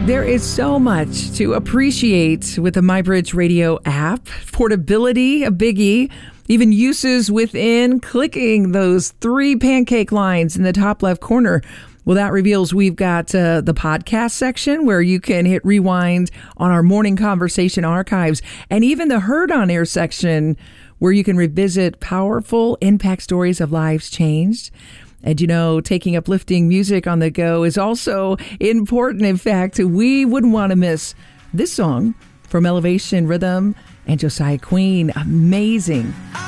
There is so much to appreciate with the MyBridge Radio app. Portability, a biggie. Even uses within clicking those 3 pancake lines in the top left corner. Well, that reveals we've got the podcast section where you can hit rewind on our morning conversation archives, and even the Heard on Air section where you can revisit powerful impact stories of lives changed. And, you know, taking uplifting music on the go is also important. In fact, we wouldn't want to miss this song from Elevation Rhythm and Josiah Queen. Amazing.